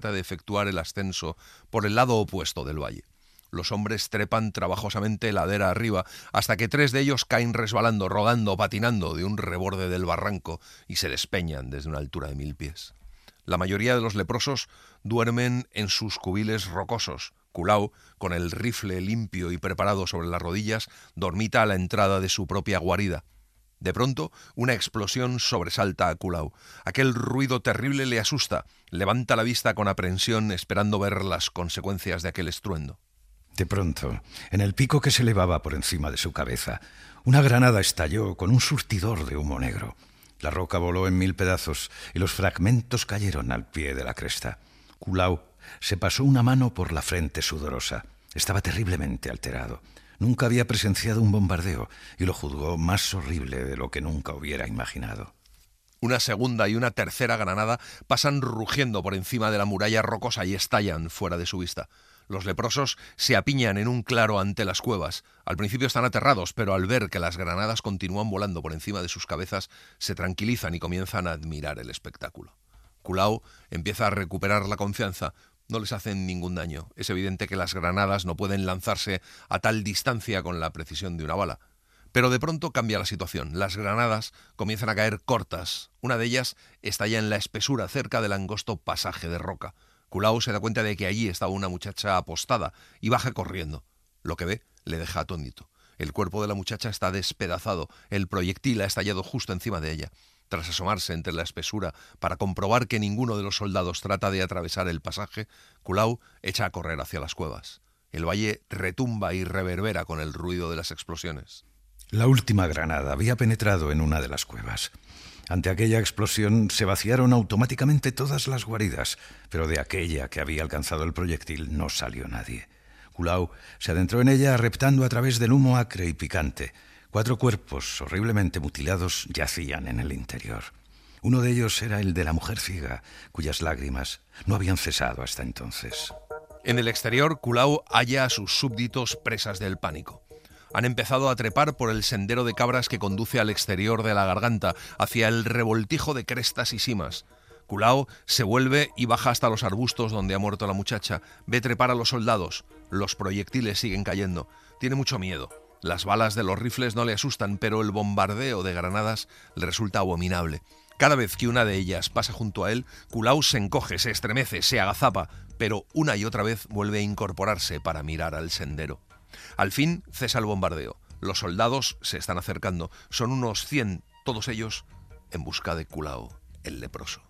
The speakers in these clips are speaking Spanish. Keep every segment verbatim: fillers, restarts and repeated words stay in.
de efectuar el ascenso por el lado opuesto del valle. Los hombres trepan trabajosamente ladera arriba hasta que tres de ellos caen resbalando, rodando, patinando de un reborde del barranco y se despeñan desde una altura de mil pies. La mayoría de los leprosos duermen en sus cubiles rocosos. Kulao, con el rifle limpio y preparado sobre las rodillas, dormita a la entrada de su propia guarida. De pronto, una explosión sobresalta a Kulao. Aquel ruido terrible le asusta. Levanta la vista con aprensión, esperando ver las consecuencias de aquel estruendo. De pronto, en el pico que se elevaba por encima de su cabeza, una granada estalló con un surtidor de humo negro. La roca voló en mil pedazos y los fragmentos cayeron al pie de la cresta. Kulao se pasó una mano por la frente sudorosa. Estaba terriblemente alterado. Nunca había presenciado un bombardeo y lo juzgó más horrible de lo que nunca hubiera imaginado. Una segunda y una tercera granada pasan rugiendo por encima de la muralla rocosa y estallan fuera de su vista. Los leprosos se apiñan en un claro ante las cuevas. Al principio están aterrados, pero al ver que las granadas continúan volando por encima de sus cabezas, se tranquilizan y comienzan a admirar el espectáculo. Kulao empieza a recuperar la confianza. No les hacen ningún daño. Es evidente que las granadas no pueden lanzarse a tal distancia con la precisión de una bala. Pero de pronto cambia la situación. Las granadas comienzan a caer cortas. Una de ellas estalla en la espesura cerca del angosto pasaje de roca. Kulao se da cuenta de que allí estaba una muchacha apostada y baja corriendo. Lo que ve le deja atónito. El cuerpo de la muchacha está despedazado. El proyectil ha estallado justo encima de ella. Tras asomarse entre la espesura para comprobar que ninguno de los soldados trata de atravesar el pasaje, Kulao echa a correr hacia las cuevas. El valle retumba y reverbera con el ruido de las explosiones. La última granada había penetrado en una de las cuevas. Ante aquella explosión se vaciaron automáticamente todas las guaridas, pero de aquella que había alcanzado el proyectil no salió nadie. Kulao se adentró en ella reptando a través del humo acre y picante. Cuatro cuerpos horriblemente mutilados yacían en el interior. Uno de ellos era el de la mujer ciega, cuyas lágrimas no habían cesado hasta entonces. En el exterior, Kulao halla a sus súbditos presas del pánico. Han empezado a trepar por el sendero de cabras que conduce al exterior de la garganta, hacia el revoltijo de crestas y simas. Kulao se vuelve y baja hasta los arbustos donde ha muerto la muchacha. Ve trepar a los soldados. Los proyectiles siguen cayendo. Tiene mucho miedo. Las balas de los rifles no le asustan, pero el bombardeo de granadas le resulta abominable. Cada vez que una de ellas pasa junto a él, Kulao se encoge, se estremece, se agazapa, pero una y otra vez vuelve a incorporarse para mirar al sendero. Al fin cesa el bombardeo. Los soldados se están acercando. Son unos cien, todos ellos en busca de Kulao, el leproso.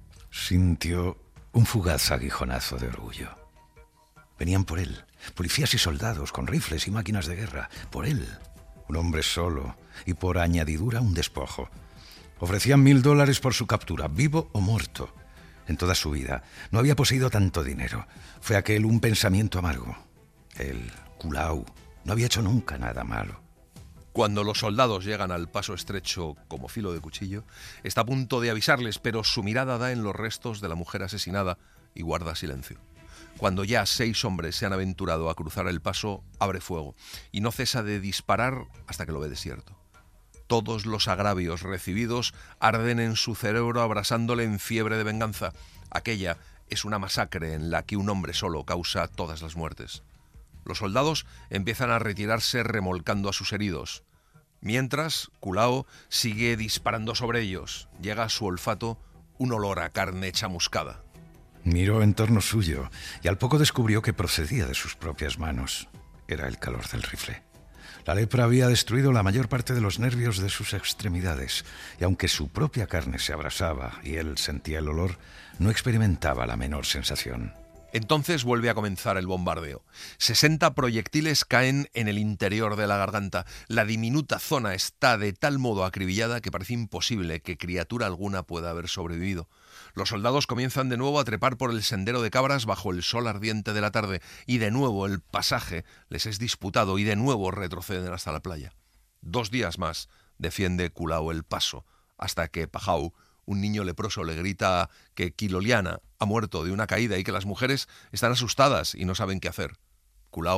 Sintió un fugaz aguijonazo de orgullo. Venían por él, policías y soldados con rifles y máquinas de guerra. Por él, un hombre solo y por añadidura un despojo. Ofrecían mil dólares por su captura, vivo o muerto. En toda su vida no había poseído tanto dinero. Fue aquel un pensamiento amargo. Él, Kulao, no había hecho nunca nada malo. Cuando los soldados llegan al paso estrecho como filo de cuchillo, está a punto de avisarles, pero su mirada da en los restos de la mujer asesinada y guarda silencio. Cuando ya seis hombres se han aventurado a cruzar el paso, abre fuego y no cesa de disparar hasta que lo ve desierto. Todos los agravios recibidos arden en su cerebro abrasándole en fiebre de venganza. Aquella es una masacre en la que un hombre solo causa todas las muertes. Los soldados empiezan a retirarse remolcando a sus heridos. Mientras, Kulao sigue disparando sobre ellos. Llega a su olfato un olor a carne chamuscada. Miró en torno suyo y al poco descubrió que procedía de sus propias manos. Era el calor del rifle. La lepra había destruido la mayor parte de los nervios de sus extremidades, y aunque su propia carne se abrasaba y él sentía el olor, no experimentaba la menor sensación. Entonces vuelve a comenzar el bombardeo. sesenta proyectiles caen en el interior de la garganta. La diminuta zona está de tal modo acribillada que parece imposible que criatura alguna pueda haber sobrevivido. Los soldados comienzan de nuevo a trepar por el sendero de cabras bajo el sol ardiente de la tarde, y de nuevo el pasaje les es disputado y de nuevo retroceden hasta la playa. Dos días más defiende Kulao el paso, hasta que Pajau, un niño leproso, le grita que Kiloliana ha muerto de una caída y que las mujeres están asustadas y no saben qué hacer. Kulao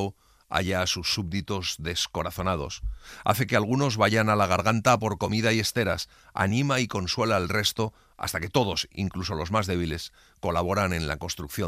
haya a sus súbditos descorazonados. Hace que algunos vayan a la garganta por comida y esteras, anima y consuela al resto, hasta que todos, incluso los más débiles, colaboran en la construcción